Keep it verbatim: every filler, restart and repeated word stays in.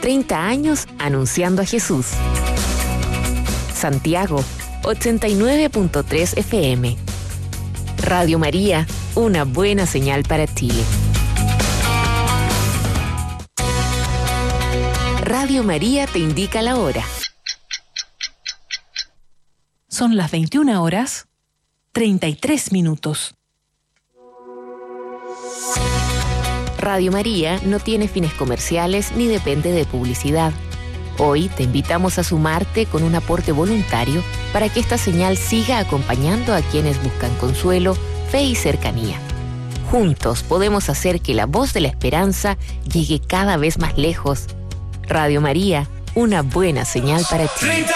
treinta años anunciando a Jesús. Santiago, ochenta y nueve punto tres F M. Radio María, una buena señal para Chile. Radio María te indica la hora. Son las veintiuna horas, treinta y tres minutos. Radio María no tiene fines comerciales ni depende de publicidad. Hoy te invitamos a sumarte con un aporte voluntario para que esta señal siga acompañando a quienes buscan consuelo, fe y cercanía. Juntos podemos hacer que la voz de la esperanza llegue cada vez más lejos. Radio María, una buena señal para ti.